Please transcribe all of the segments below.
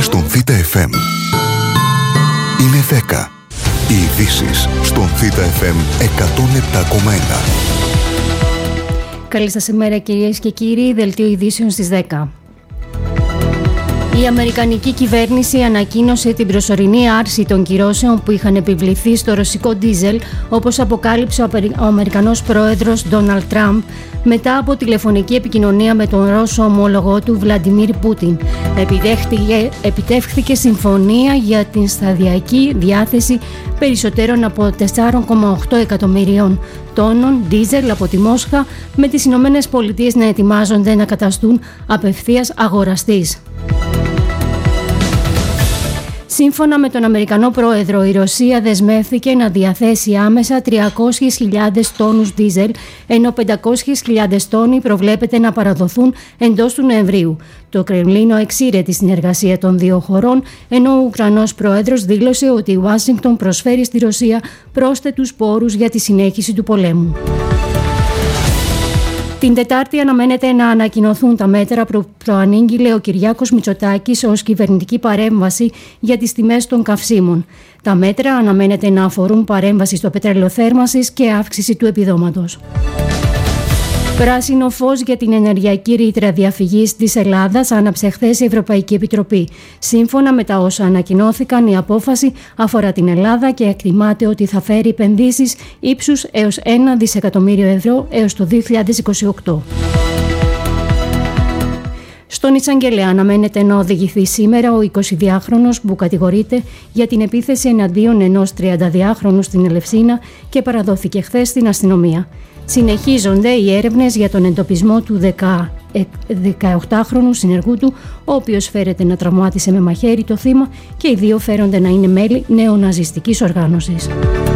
στον Θήτα FM. Είναι 10. Οι ειδήσεις στον Θήτα FM 107,1. Καλή σας ημέρα κυρίες και κύριοι, δελτίο ειδήσεων στις 10. Η Αμερικανική κυβέρνηση ανακοίνωσε την προσωρινή άρση των κυρώσεων που είχαν επιβληθεί στο ρωσικό ντίζελ, όπως αποκάλυψε ο Αμερικανός πρόεδρος Ντόναλντ Τραμπ μετά από τηλεφωνική επικοινωνία με τον Ρώσο ομόλογό του Βλαντιμίρ Πούτιν. Επιτεύχθηκε συμφωνία για την σταδιακή διάθεση περισσότερων από 4,8 εκατομμυρίων τόνων ντίζελ από τη Μόσχα, με τις Ηνωμένες Πολιτείες να ετοιμάζονται να καταστούν απευθείας αγοραστής. Σύμφωνα με τον Αμερικανό Πρόεδρο, η Ρωσία δεσμεύθηκε να διαθέσει άμεσα 300.000 τόνους ντίζελ, ενώ 500.000 τόνοι προβλέπεται να παραδοθούν εντός του Νοεμβρίου. Το Κρεμλίνο εξήρε τη συνεργασία των δύο χωρών, ενώ ο Ουκρανός Πρόεδρος δήλωσε ότι η Ουάσιγκτον προσφέρει στη Ρωσία πρόσθετους πόρους για τη συνέχιση του πολέμου. Την Τετάρτη αναμένεται να ανακοινωθούν τα μέτρα που προανήγγειλε ο Κυριάκος Μητσοτάκης ως κυβερνητική παρέμβαση για τις τιμές των καυσίμων. Τα μέτρα αναμένεται να αφορούν παρέμβαση στο πετρέλαιο θέρμανσης και αύξηση του επιδόματος. Πράσινο φως για την ενεργειακή ρήτρα διαφυγής της Ελλάδας άναψε χθες η Ευρωπαϊκή Επιτροπή. Σύμφωνα με τα όσα ανακοινώθηκαν, η απόφαση αφορά την Ελλάδα και εκτιμάται ότι θα φέρει επενδύσεις ύψους έως 1 δισεκατομμύριο ευρώ έως το 2028. Στον Εισαγγελέα αναμένεται να οδηγηθεί σήμερα ο 22χρονος που κατηγορείται για την επίθεση εναντίον ενός 32χρονου στην Ελευσίνα και παραδόθηκε χθες στην αστυνομία. Συνεχίζονται οι έρευνες για τον εντοπισμό του 18χρονου συνεργού του, ο οποίος φέρεται να τραυμάτισε με μαχαίρι το θύμα, και οι δύο φέρονται να είναι μέλη νεοναζιστικής οργάνωσης.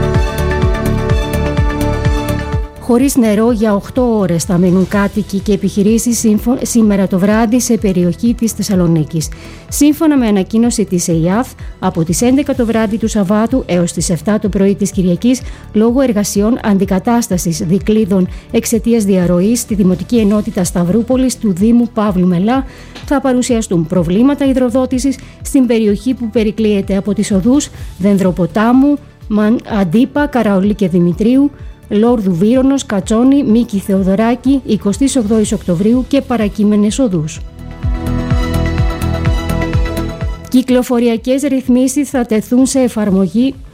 Χωρίς νερό για 8 ώρες θα μείνουν κάτοικοι και επιχειρήσεις σήμερα το βράδυ σε περιοχή της Θεσσαλονίκης. Σύμφωνα με ανακοίνωση της ΕΙΑΘ, από τις 11 το βράδυ του Σαββάτου έως τις 7 το πρωί της Κυριακής, λόγω εργασιών αντικατάστασης δικλείδων εξαιτίας διαρροής στη Δημοτική Ενότητα Σταυρούπολης του Δήμου Παύλου Μελά, θα παρουσιαστούν προβλήματα υδροδότησης στην περιοχή που περικλείεται από τις οδούς Δενδροποτάμου, Αντίπα, Καραολί και Δημητρίου, Λόρδου Βύρονος, Κατσόνη, Μίκη Θεοδωράκη, 28 Οκτωβρίου και παρακείμενες οδούς. Κυκλοφοριακές ρυθμίσεις θα τεθούν σε εφαρμογή